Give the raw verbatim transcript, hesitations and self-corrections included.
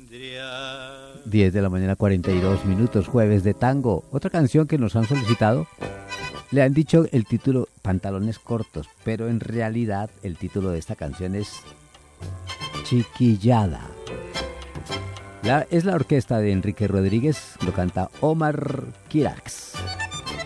diez de la mañana, cuarenta y dos minutos, jueves de tango. Otra canción que nos han solicitado, le han dicho el título Pantalones Cortos, pero en realidad el título de esta canción es Chiquillada. La, es la orquesta de Enrique Rodríguez, lo canta Omar Kirax.